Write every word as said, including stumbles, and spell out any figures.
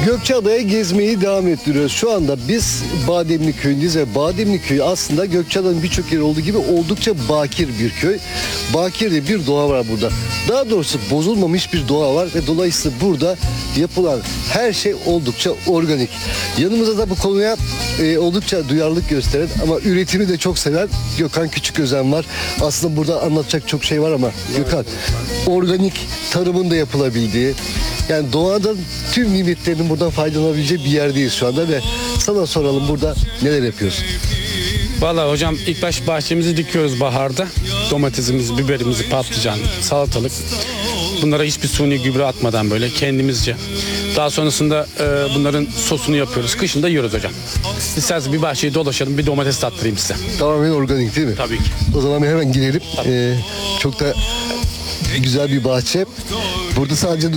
Gökçeada'ya gezmeyi devam ettiriyoruz. Şu anda biz Bademli Köyü'ndeyiz ve Bademli Köyü aslında Gökçeada'nın birçok yeri olduğu gibi oldukça bakir bir köy. Bakir de bir doğa var burada. Daha doğrusu bozulmamış bir doğa var ve dolayısıyla burada yapılan her şey oldukça organik. Yanımızda da bu konuya e, oldukça duyarlılık gösteren ama üretimi de çok seven Gökhan Küçüközen var. Aslında burada anlatacak çok şey var ama Gökhan, organik tarımın da yapılabildiği, yani doğadan tüm nimetlerinin buradan faydalanabileceği bir yerdeyiz şu anda ve sana soralım, burada neler yapıyorsun? Vallahi hocam ilk baş bahçemizi dikiyoruz baharda. Domatesimizi, biberimizi, patlıcan, salatalık. Bunlara hiçbir suni gübre atmadan böyle kendimizce. Daha sonrasında e, bunların sosunu yapıyoruz. Kışın da yiyoruz hocam. İsterseniz bir bahçeyi dolaşalım, bir domates tattırayım size. Tamamen organik değil mi? Tabii ki. O zaman bir hemen girelim. Ee, çok da güzel bir bahçe. Burada sadece